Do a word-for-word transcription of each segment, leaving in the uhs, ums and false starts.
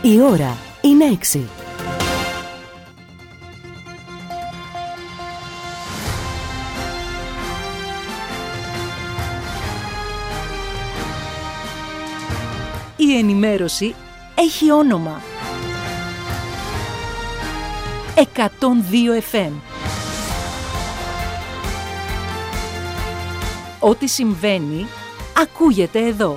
Η ώρα είναι έξι. Η ενημέρωση έχει όνομα. εκατόν δύο εφ εμ. Ό,τι συμβαίνει, ακούγεται εδώ.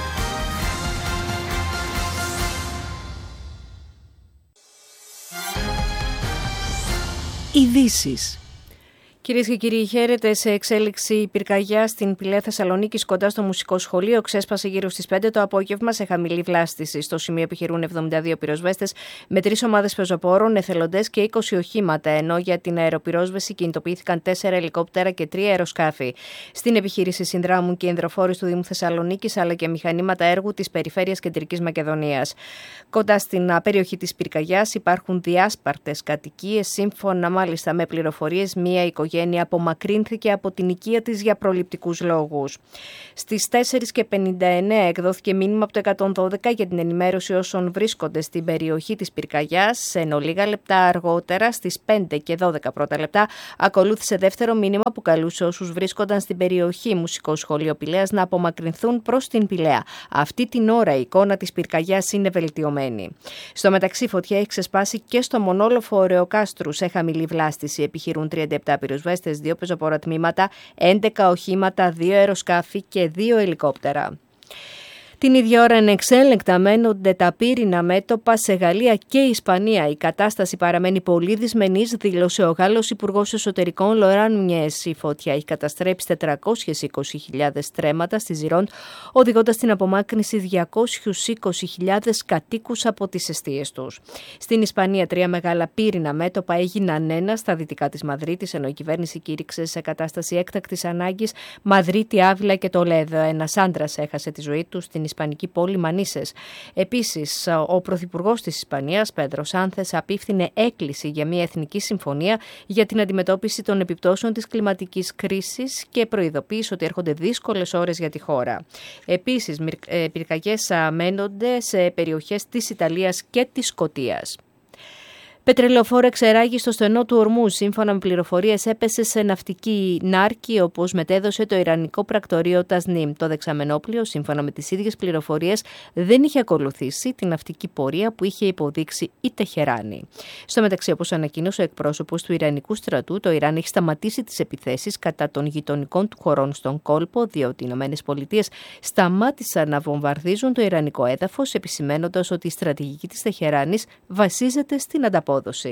Ειδήσεις. Κυρίες και κύριοι, χαίρετε. Σε εξέλιξη πυρκαγιά στην Πηλαία Θεσσαλονίκης, κοντά στο μουσικό σχολείο, ξέσπασε γύρω στις πέντε το απόγευμα σε χαμηλή βλάστηση. Στο σημείο επιχειρούν εβδομήντα δύο πυροσβέστες με τρεις ομάδες πεζοπόρων, εθελοντές και είκοσι οχήματα, ενώ για την αεροπυρόσβεση κινητοποιήθηκαν τέσσερα ελικόπτερα και τρία αεροσκάφη. Στην επιχείρηση συνδράμουν και υδροφόροι του Δήμου Θεσσαλονίκης, αλλά και μηχανήματα έργου της Περιφέρειας Κεντρικής Μακεδονίας. Κοντά στην περιοχή της πυρκαγιάς υπάρχουν διάσπαρτες κατοικίες. Σύμφωνα μάλιστα με πληροφορίες, μία οικογένεια απομακρύνθηκε από την οικία της για προληπτικούς λόγους. Στις τέσσερις και πενήντα εννέα εκδόθηκε μήνυμα από το εκατόν δώδεκα για την ενημέρωση όσων βρίσκονται στην περιοχή της πυρκαγιάς, ενώ λίγα λεπτά αργότερα, στις πέντε και δώδεκα πρώτα λεπτά, ακολούθησε δεύτερο μήνυμα που καλούσε όσους βρίσκονταν στην περιοχή Μουσικό Σχολείο Πηλαίας να απομακρυνθούν προς την Πηλαία. Αυτή την ώρα η εικόνα της πυρκαγιάς είναι βελτιωμένη. Στο μεταξύ, φωτιά έχει ξεσπάσει και στο μονόλοφο Ωρεοκάστρου σε χαμηλή βλάστηση. Επιχειρούν τριάντα επτά πυροσβέστες, δύο πεζοπόρα τμήματα, έντεκα οχήματα, δύο αεροσκάφη και δύο ελικόπτερα. Την ίδια ώρα ανεξέλεγκτα μένονται τα πύρινα μέτωπα σε Γαλλία και Ισπανία. Η κατάσταση παραμένει πολύ δυσμενής, δήλωσε ο Γάλλος Υπουργός Εσωτερικών Λοράν Νουνιές. Η φωτιά έχει καταστρέψει τετρακόσιες είκοσι χιλιάδες στρέμματα στη Ζιρόντ, οδηγώντας στην απομάκρυνση διακόσιες είκοσι χιλιάδες κατοίκους από τις εστίες τους. Στην Ισπανία, τρία μεγάλα πύρινα μέτωπα έγιναν ένα στα δυτικά της Μαδρίτης, ενώ η κυβέρνηση κήρυξε σε κατάσταση έκτακτης ανάγκης Μαδρίτη, Άβυλα και Τολέδο. Ένας άντρας έχασε τη ζωή του στην Ισπανική πόλη Μανίσες. Επίσης, ο Πρωθυπουργός της Ισπανίας, Πέντρο Σάνθες, απίφθινε έκκληση για μια εθνική συμφωνία για την αντιμετώπιση των επιπτώσεων της κλιματικής κρίσης και προειδοποίησε ότι έρχονται δύσκολες ώρες για τη χώρα. Επίσης, πυρκαγιές μένονται σε περιοχές της Ιταλίας και της Σκωτίας. Πετρελαιοφόρο εξεράγη στο στενό του Ορμού. Σύμφωνα με πληροφορίες, έπεσε σε ναυτική νάρκη, όπως μετέδωσε το Ιρανικό πρακτορείο Τασνίμ. Το δεξαμενόπλιο, σύμφωνα με τις ίδιες πληροφορίες, δεν είχε ακολουθήσει την ναυτική πορεία που είχε υποδείξει η Τεχεράνη. Στο μεταξύ, όπως ανακοίνωσε ο εκπρόσωπος του Ιρανικού στρατού, το Ιράν έχει σταματήσει τις επιθέσεις κατά των γειτονικών του χωρών στον κόλπο, διότι οι ΗΠΑ σταμάτησαν να βομβαρδίζουν το ιρανικό έδαφος, επισημένοντας ότι η στρατηγική της Τεχεράνης βασίζεται στην ανταπόδοση.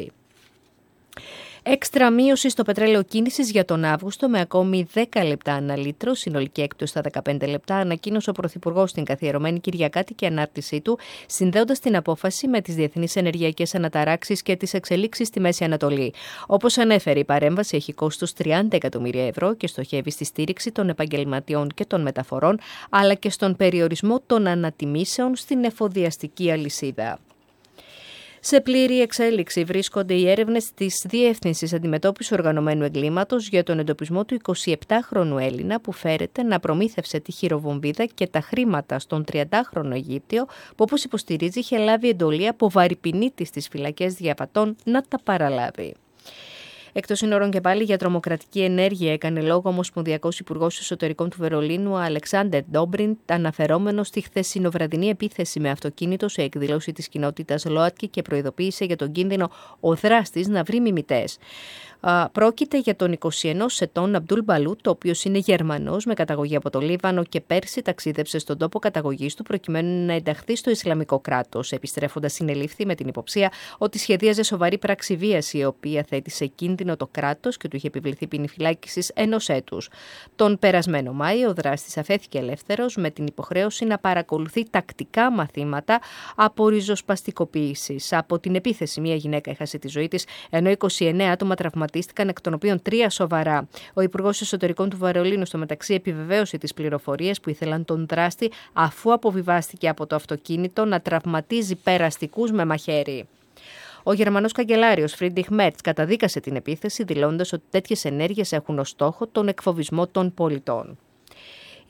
Έξτρα μείωση στο πετρέλαιο κίνησης για τον Αύγουστο με ακόμη δέκα λεπτά ανά λίτρο, συνολική έκπτωση στα δεκαπέντε λεπτά, ανακοίνωσε ο Πρωθυπουργός στην καθιερωμένη Κυριακάτικη ανάρτησή του, συνδέοντας την απόφαση με τις διεθνείς ενεργειακές αναταράξεις και τις εξελίξεις στη Μέση Ανατολή. Όπως ανέφερε, η παρέμβαση έχει κόστος τριάντα εκατομμύρια ευρώ και στοχεύει στη στήριξη των επαγγελματιών και των μεταφορών, αλλά και στον περιορισμό των ανατιμήσεων στην εφοδιαστική αλυσίδα. Σε πλήρη εξέλιξη βρίσκονται οι έρευνες της Διεύθυνσης Αντιμετώπισης Οργανωμένου Εγκλήματος για τον εντοπισμό του εικοσιεπτάχρονου Έλληνα που φέρεται να προμήθευσε τη χειροβομβίδα και τα χρήματα στον τριαντάχρονο Αιγύπτιο, που, όπως υποστηρίζει, είχε λάβει εντολή από βαρυπινίτη στις φυλακές Διαβατών να τα παραλάβει. Εκτός σύνορων και πάλι για τρομοκρατική ενέργεια έκανε λόγο ο Ομοσπονδιακός Υπουργός Εσωτερικών του Βερολίνου, Αλεξάντερ Ντόμπριντ, αναφερόμενος στη χθεσινοβραδινή επίθεση με αυτοκίνητο σε εκδήλωση της κοινότητας ΛΟΑΤΚΙ και προειδοποίησε για τον κίνδυνο ο δράστης να βρει μιμητές. Πρόκειται για τον είκοσι ενός ετών Αμπτούλ Μπαλούτ, ο οποίος είναι Γερμανός με καταγωγή από το Λίβανο και πέρσι ταξίδεψε στον τόπο καταγωγής του προκειμένου να ενταχθεί στο Ισλαμικό κράτος. Επιστρέφοντας, συνελήφθη με την υποψία ότι σχεδίαζε σοβαρή πράξη βίας, η οποία θέτει σε κίνδυνο το κράτος και του είχε επιβληθεί ποινή φυλάκισης ενός έτους. Τον περασμένο Μάιο, ο δράστης αφέθηκε ελεύθερος με την υποχρέωση να παρακολουθεί τακτικά μαθήματα από ριζοσπαστικοποίησης. Από την επίθεση, μια γυναίκα έχασε τη ζωή της, ενώ είκοσι εννέα άτομα τραυματίστηκαν, εκ των οποίων τρία σοβαρά. Ο Υπουργός Εσωτερικών του Βερολίνου στο μεταξύ επιβεβαίωσε τις πληροφορίες που ήθελαν τον δράστη, αφού αποβιβάστηκε από το αυτοκίνητο να τραυματίζει περαστικούς με μαχαίρι. Ο Γερμανός καγκελάριος Φρίντριχ Μέρτς καταδίκασε την επίθεση, δηλώνοντας ότι τέτοιες ενέργειες έχουν ως στόχο τον εκφοβισμό των πολιτών.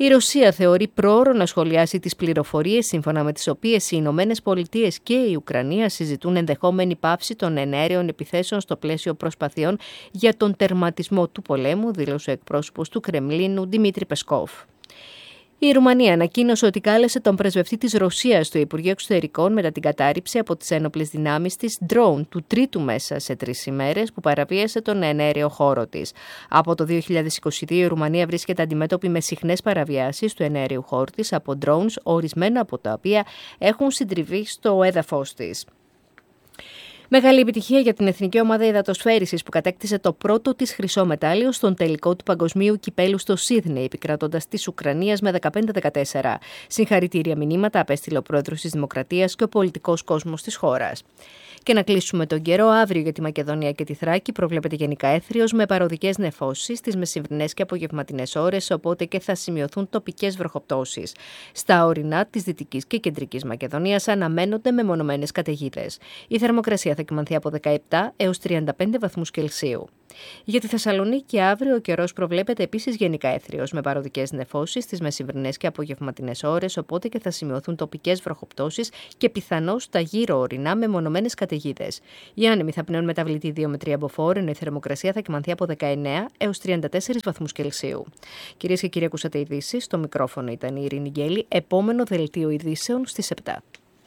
Η Ρωσία θεωρεί πρόωρο να σχολιάσει τις πληροφορίες σύμφωνα με τις οποίες οι Ηνωμένες Πολιτείες και η Ουκρανία συζητούν ενδεχόμενη πάυση των εναέριων επιθέσεων στο πλαίσιο προσπαθειών για τον τερματισμό του πολέμου, δήλωσε ο εκπρόσωπος του Κρεμλίνου Δημήτρη Πεσκόφ. Η Ρουμανία ανακοίνωσε ότι κάλεσε τον πρεσβευτή της Ρωσίας στο Υπουργείο Εξωτερικών μετά την κατάρριψη από τις ένοπλες δυνάμεις της drone του τρίτου μέσα σε τρεις ημέρες που παραβίασε τον εναέριο χώρο της. Από το δύο χιλιάδες είκοσι δύο η Ρουμανία βρίσκεται αντιμέτωπη με συχνές παραβιάσεις του εναέριου χώρου της από drones, ορισμένα από τα οποία έχουν συντριβεί στο έδαφος της. Μεγάλη επιτυχία για την Εθνική Ομάδα Υδατοσφαίρισης που κατέκτησε το πρώτο της χρυσό μετάλλιο στον τελικό του Παγκοσμίου Κυπέλου στο Σίδνεϊ, επικρατώντας της Ουκρανίας με δεκαπέντε δεκατέσσερα. Συγχαρητήρια μηνύματα απέστειλε ο πρόεδρος της Δημοκρατίας και ο πολιτικός κόσμος της χώρας. Και να κλείσουμε τον καιρό, αύριο για τη Μακεδονία και τη Θράκη προβλέπεται γενικά έθριος με παροδικές νεφώσεις στις μεσημβρινές και απογευματινές ώρες, οπότε και θα σημειωθούν τοπικές βροχοπτώσεις. Στα ορεινά της Δυτικής και Κεντρικής Μακεδονίας αναμένονται μεμονωμένες καταιγίδες. Η θερμοκρασία θα κυμανθεί από δεκαεπτά έως τριάντα πέντε βαθμούς Κελσίου. Για τη Θεσσαλονίκη αύριο ο καιρός προβλέπεται επίσης γενικά έθριος με παροδικές νεφώσεις στις μεσημβρινές και απογευματινές ώρες, οπότε και θα σημειωθούν τοπικές βροχοπτώσεις και πιθανώς τα γύρω ορεινά μεμονωμένες καταιγίδες. Οι άνεμοι θα πνέουν μεταβλητή δύο με τρία μποφόρ, ενώ η θερμοκρασία θα κυμανθεί από δεκαεννέα έως τριάντα τέσσερα βαθμούς Κελσίου. Κυρίες και κύριοι, ακούσατε ειδήσεις. Στο μικρόφωνο ήταν η Ειρήνη Γκέλη. Επόμενο δελτίο ειδήσεων στις επτά.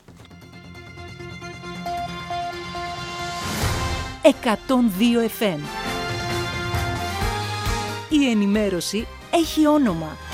εκατόν δύο εφ εμ. Η ενημέρωση έχει όνομα.